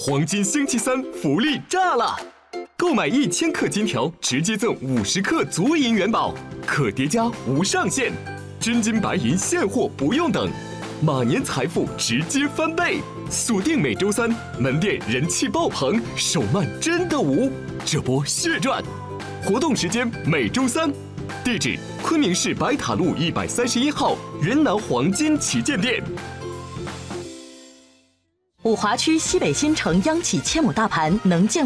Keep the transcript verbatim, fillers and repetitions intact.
黄金星期三福利炸了！购买一千克金条，直接赠五十克足银元宝，可叠加无上限。真金白银现货不用等，马年财富直接翻倍。锁定每周三，门店人气爆棚，手慢真的无，这波血赚！活动时间每周三，地址昆明市白塔路一百三十一号云南黄金旗舰店。 五华区西北新城央企千亩大盘能见